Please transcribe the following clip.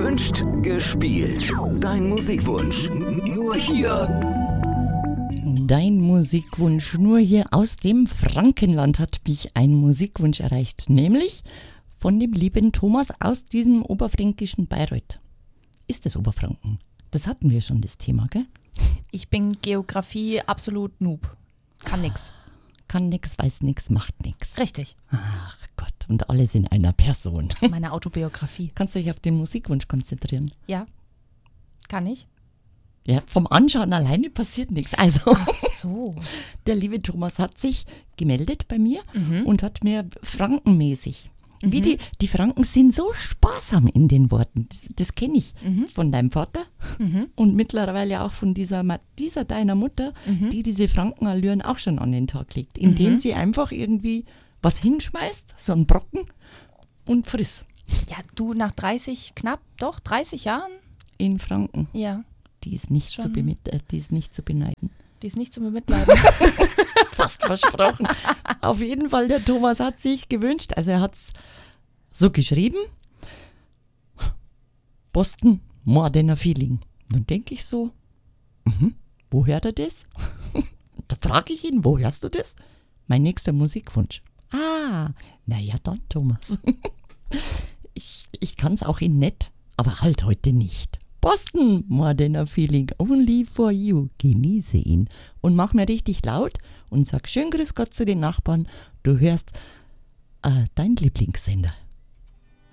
Gewünscht, gespielt. Dein Musikwunsch. Nur hier. Dein Musikwunsch. Nur hier aus dem Frankenland hat mich ein Musikwunsch erreicht. Nämlich von dem lieben Thomas aus diesem oberfränkischen Bayreuth. Ist das Oberfranken? Das hatten wir schon, das Thema, gell? Ich bin Geografie absolut Noob. Kann nix. Kann nix, weiß nix, macht nix. Richtig. Ach Gott, und alles in einer Person. Das ist meine Autobiografie. Kannst du dich auf den Musikwunsch konzentrieren? Ja. Kann ich? Ja, vom Anschauen alleine passiert nichts. Also, Ach so. der liebe Thomas hat sich gemeldet bei mir und hat mir frankenmäßig, wie die Franken sind so sparsam in den Worten, das kenne ich von deinem Vater und mittlerweile auch von dieser deiner Mutter, die diese Frankenallüren auch schon an den Tag legt, indem sie einfach irgendwie was hinschmeißt, so einen Brocken und friss. Ja, du nach 30 Jahren? In Franken. Ja. Die ist nicht zu beneiden. Die ist nicht zu bemitleiden. Fast versprochen. Auf jeden Fall, der Thomas hat sich gewünscht, also er hat es so geschrieben, Boston, Moderner Feeling. Dann denke ich so, wo hört er das? Da frage ich ihn, wo hörst du das? Mein nächster Musikwunsch. Naja dann, Thomas. Ich kann es auch in nett, aber halt heute nicht. Boston, Moderner Feeling, only for you. Genieße ihn und mach mir richtig laut und sag schön Grüß Gott zu den Nachbarn. Du hörst dein Lieblingssender.